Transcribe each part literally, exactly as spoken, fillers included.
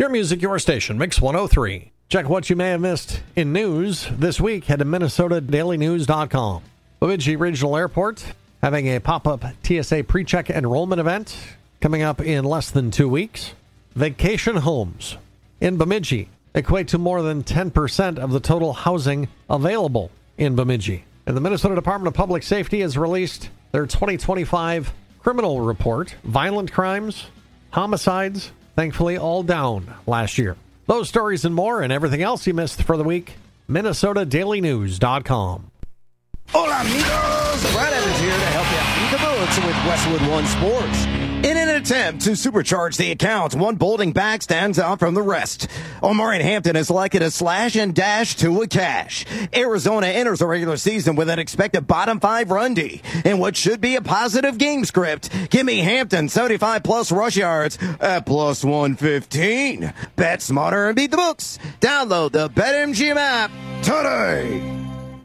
Your music, your station, Mix one oh three. Check what you may have missed in news this week. Head to Minnesota Daily News dot com. Bemidji Regional Airport having a pop-up T S A pre-check enrollment event coming up in less than two weeks. Vacation homes in Bemidji equate to more than ten percent of the total housing available in Bemidji. And the Minnesota Department of Public Safety has released their twenty twenty-five criminal report. Violent crimes, homicides, thankfully all down last year. Those stories and more and everything else you missed for the week, Minnesota Daily News dot com. Hola, amigos! Brad Evans here to help you out with the books with Westwood One Sports. In an attempt to supercharge the account, one Bolding back stands out from the rest. Omarion Hampton is likely to slash and dash to a cash. Arizona enters the regular season with an expected bottom five run D in what should be a positive game script. Give me Hampton seventy-five plus rush yards at plus one fifteen. Bet smarter and beat the books. Download the BetMGM app today.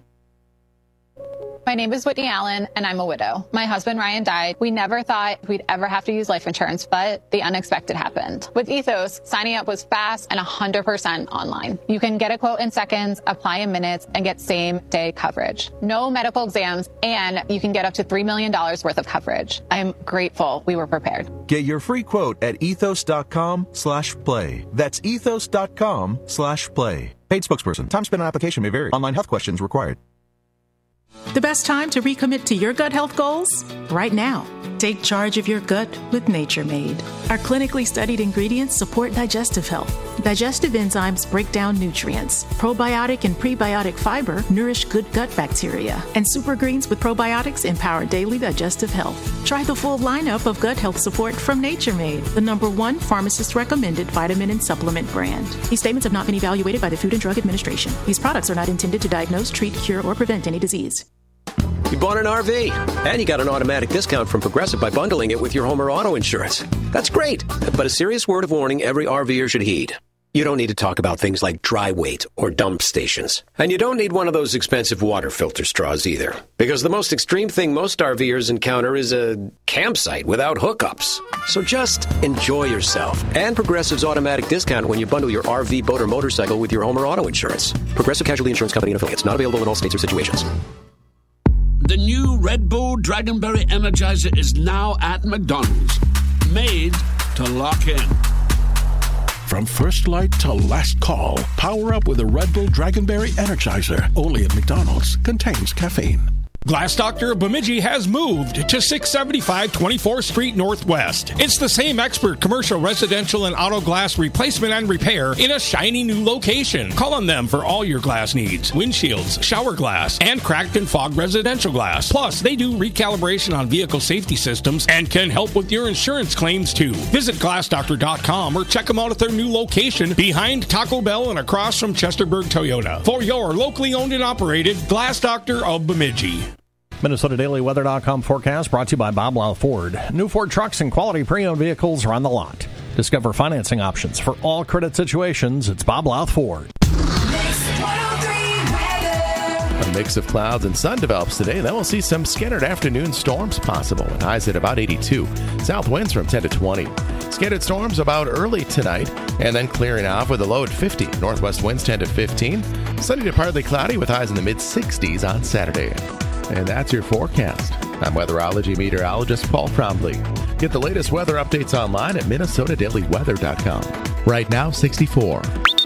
My name is Whitney Allen, and I'm a widow. My husband, Ryan, died. We never thought we'd ever have to use life insurance, but the unexpected happened. With Ethos, signing up was fast and one hundred percent online. You can get a quote in seconds, apply in minutes, and get same-day coverage. No medical exams, and you can get up to three million dollars worth of coverage. I'm grateful we were prepared. Get your free quote at ethos.com slash play. That's ethos.com slash play. Paid spokesperson. Time spent on application may vary. Online health questions required. The best time to recommit to your gut health goals? Right now. Take charge of your gut with Nature Made. Our clinically studied ingredients support digestive health. Digestive enzymes break down nutrients. Probiotic and prebiotic fiber nourish good gut bacteria. And super greens with probiotics empower daily digestive health. Try the full lineup of gut health support from Nature Made, the number one pharmacist-recommended vitamin and supplement brand. These statements have not been evaluated by the Food and Drug Administration. These products are not intended to diagnose, treat, cure, or prevent any disease. You bought an R V, and you got an automatic discount from Progressive by bundling it with your home or auto insurance. That's great, but a serious word of warning every RVer should heed. You don't need to talk about things like dry weight or dump stations. And you don't need one of those expensive water filter straws either. Because the most extreme thing most RVers encounter is a campsite without hookups. So just enjoy yourself. And Progressive's automatic discount when you bundle your R V, boat, or motorcycle with your home or auto insurance. Progressive Casualty Insurance Company and affiliates. Not available in all states or situations. The new Red Bull Dragonberry Energizer is now at McDonald's. Made to lock in. From first light to last call, power up with a Red Bull Dragonberry Energizer. Only at McDonald's. Contains caffeine. Glass Doctor of Bemidji has moved to six seventy-five twenty-fourth Street Northwest. It's the same expert commercial, residential, and auto glass replacement and repair in a shiny new location. Call on them for all your glass needs. Windshields, shower glass, and cracked and fogged residential glass. Plus, they do recalibration on vehicle safety systems and can help with your insurance claims too. Visit glass doctor dot com or check them out at their new location behind Taco Bell and across from Chesterburg Toyota. For your locally owned and operated Glass Doctor of Bemidji. Minnesota Daily Weather dot com forecast brought to you by Bob Lau Ford. New Ford trucks and quality pre-owned vehicles are on the lot. Discover financing options for all credit situations. It's Bob Lau Ford. A mix of clouds and sun develops today. Then we'll see some scattered afternoon storms possible, with highs at about eighty-two. South winds from ten to twenty. Scattered storms about early tonight, and then clearing off with a low at fifty. Northwest winds ten to fifteen. Sunny to partly cloudy with highs in the mid-sixties on Saturday. And that's your forecast. I'm weatherology meteorologist Paul Trombley. Get the latest weather updates online at Minnesota Daily Weather dot com. Right now, sixty-four.